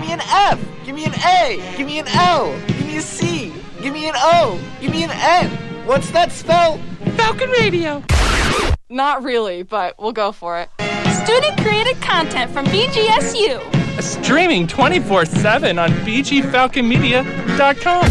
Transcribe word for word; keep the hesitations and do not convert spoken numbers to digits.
me an F. Give me an A. Give me an L. Give me a C. Give me an O. Give me an N. What's that spell? Falcon Radio. Not really, but we'll go for it. Student-created content from B G S U. Streaming twenty-four seven on b g falcon media dot com.